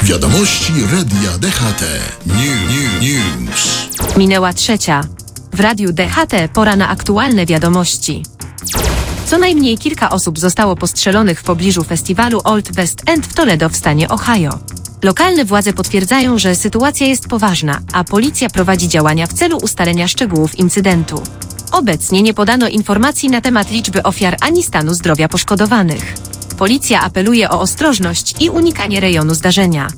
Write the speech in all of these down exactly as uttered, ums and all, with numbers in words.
Wiadomości Radia D H T. New, new News. Minęła trzecia. W Radiu D H T pora na aktualne wiadomości. Co najmniej kilka osób zostało postrzelonych w pobliżu festiwalu Old West End w Toledo w stanie Ohio. Lokalne władze potwierdzają, że sytuacja jest poważna, a policja prowadzi działania w celu ustalenia szczegółów incydentu. Obecnie nie podano informacji na temat liczby ofiar ani stanu zdrowia poszkodowanych. Policja apeluje o ostrożność i unikanie rejonu zdarzenia.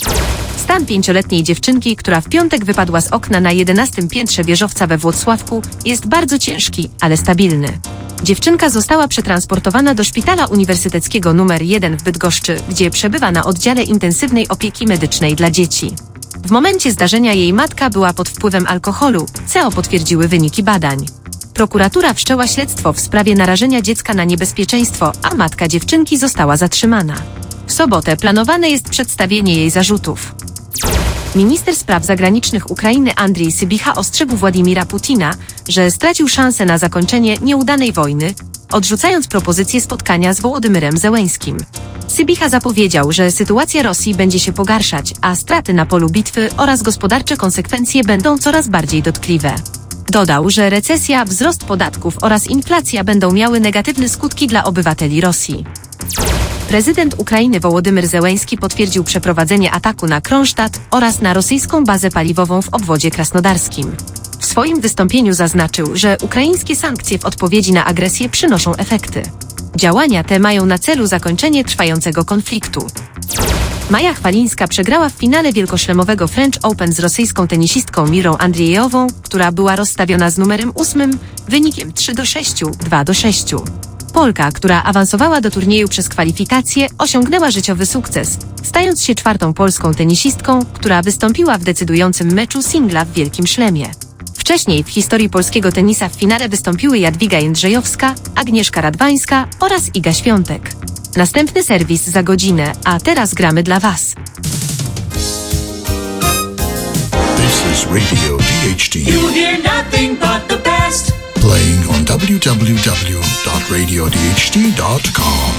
Stan pięcioletniej dziewczynki, która w piątek wypadła z okna na jedenastym piętrze wieżowca we Włocławku, jest bardzo ciężki, ale stabilny. Dziewczynka została przetransportowana do szpitala uniwersyteckiego numer jeden w Bydgoszczy, gdzie przebywa na oddziale intensywnej opieki medycznej dla dzieci. W momencie zdarzenia jej matka była pod wpływem alkoholu, co potwierdziły wyniki badań. Prokuratura wszczęła śledztwo w sprawie narażenia dziecka na niebezpieczeństwo, a matka dziewczynki została zatrzymana. W sobotę planowane jest przedstawienie jej zarzutów. Minister spraw zagranicznych Ukrainy Andrii Sybiha ostrzegł Władimira Putina, że stracił szansę na zakończenie nieudanej wojny, odrzucając propozycję spotkania z Wołodymyrem Zełeńskim. Sybiha zapowiedział, że sytuacja Rosji będzie się pogarszać, a straty na polu bitwy oraz gospodarcze konsekwencje będą coraz bardziej dotkliwe. Dodał, że recesja, wzrost podatków oraz inflacja będą miały negatywne skutki dla obywateli Rosji. Prezydent Ukrainy Wołodymyr Zełeński potwierdził przeprowadzenie ataku na Kronstadt oraz na rosyjską bazę paliwową w obwodzie krasnodarskim. W swoim wystąpieniu zaznaczył, że ukraińskie sankcje w odpowiedzi na agresję przynoszą efekty. Działania te mają na celu zakończenie trwającego konfliktu. Maja Chwalińska przegrała w finale wielkoszlemowego French Open z rosyjską tenisistką Mirą Andrzejewą, która była rozstawiona z numerem ósmym, wynikiem trzy do sześciu, dwa do sześciu. Polka, która awansowała do turnieju przez kwalifikacje, osiągnęła życiowy sukces, stając się czwartą polską tenisistką, która wystąpiła w decydującym meczu singla w Wielkim Szlemie. Wcześniej w historii polskiego tenisa w finale wystąpiły Jadwiga Jędrzejowska, Agnieszka Radwańska oraz Iga Świątek. Następny serwis za godzinę, a teraz gramy dla Was. This is Radio D H T. You hear nothing but the best. Playing on w w w dot radio d h t dot com.